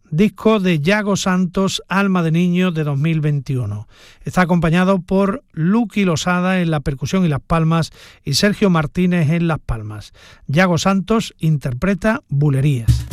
disco de Yago Santos, Alma de Niño, de 2021. Está acompañado por Luqui Losada en la percusión y las palmas y Sergio Martínez en las palmas. Yago Santos interpreta Bulerías.